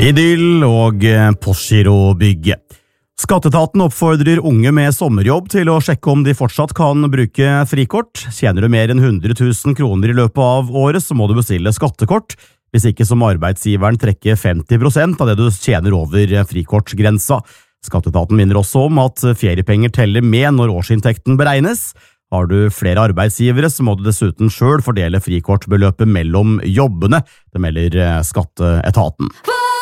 Idyll og Porsche-bygge. Skatteetaten oppfordrer unge med sommerjobb til å sjekke om de fortsatt kan bruke frikort. Tjener du mer enn 100 000 kroner i løpet av året, så må du bestille skattekort. Hvis ikke så må arbeidsgiveren trekke 50% av det du tjener over frikortgrensa. Skatteetaten minner også om at feriepenger teller med når årsinntekten beregnes. Har du flere arbeidsgivere, så må du dessuten selv fordele frikortbeløpet mellom jobbene. Det melder Skatteetaten.